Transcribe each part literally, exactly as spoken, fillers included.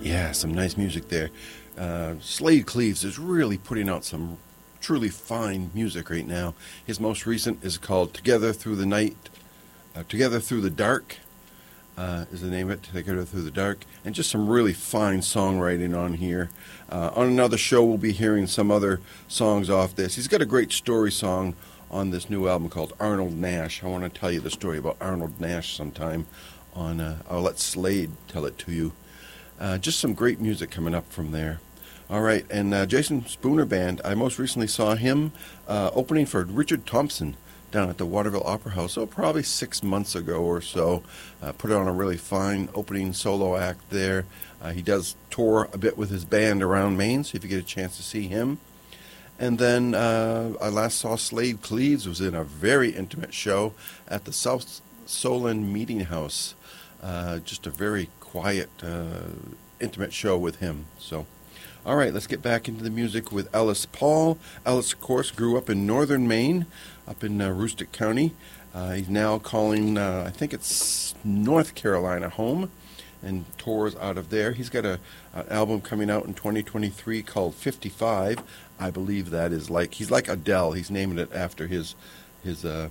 Yeah, some nice music there. Uh, Slade Cleaves is really putting out some truly fine music right now. His most recent is called Together Through the Night, uh, Together Through the Dark uh, is the name of it, Together Through the Dark, and just some really fine songwriting on here. Uh, on another show, we'll be hearing some other songs off this. He's got a great story song on this new album called Arnold Nash. I want to tell you the story about Arnold Nash sometime. On, uh, I'll let Slade tell it to you. Uh, just some great music coming up from there. All right, and uh, Jason Spooner Band, I most recently saw him uh, opening for Richard Thompson down at the Waterville Opera House, oh, probably six months ago or so. Uh, put on a really fine opening solo act there. Uh, he does tour a bit with his band around Maine, so if you get a chance to see him. And then uh, I last saw Slade Cleaves, was in a very intimate show at the South Solon Meeting House. Uh, just a very quiet, uh, intimate show with him. So, all right, let's get back into the music with Ellis Paul. Ellis, of course, grew up in northern Maine, up in uh, Aroostook County. Uh, he's now calling, uh, I think it's North Carolina home, and tours out of there. He's got a an album coming out in twenty twenty-three called fifty-five. I believe that is like, he's like Adele. He's naming it after his his uh,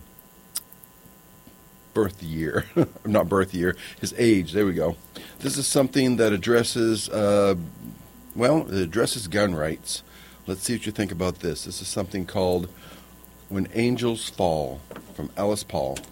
birth year. Not birth year, his age. There we go. This is something that addresses, uh, well, it addresses gun rights. Let's see what you think about this. This is something called When Angels Fall from Ellis Paul.